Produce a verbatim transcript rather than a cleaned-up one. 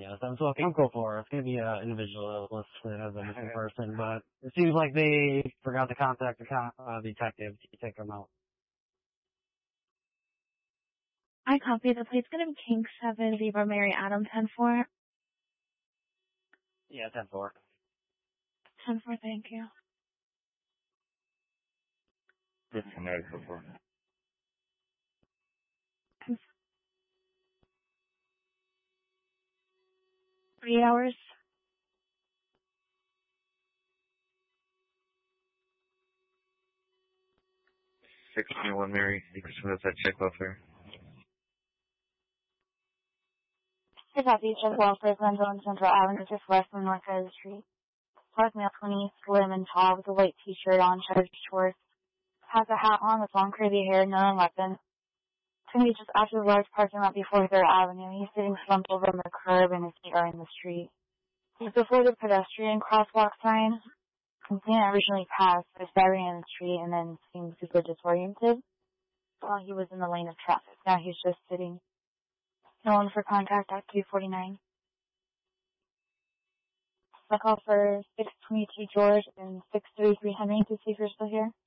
Yeah, so I'm so I'm cool for it. It's gonna be an individual listed as a missing person, but it seems like they forgot to contact the con- uh, detective to take them out. I copy. The plate's gonna be King seven Zebra Mary Adam ten four. Yeah, ten four. ten four, thank you. Disconnected before. Three hours. six twenty-one Mary, that's that check welfare. Hey, copy. Check welfare, Glendale and Central Avenue, just west from north side of the street. Park male twenty, slim and tall, with a white t-shirt on, shutters shorts. Has a hat on with long curly hair, no weapon. It's gonna be just after the large parking lot before third Avenue. He's sitting slumped over on the curb and his feet are in the street. He's before the pedestrian crosswalk sign. Complainant originally passed, but staring in the street and then seemed super disoriented while he was in the lane of traffic. Now he's just sitting. No one for contact at two forty-nine. I call for six twenty-two George and six thirty-three Henry to see if you're still here.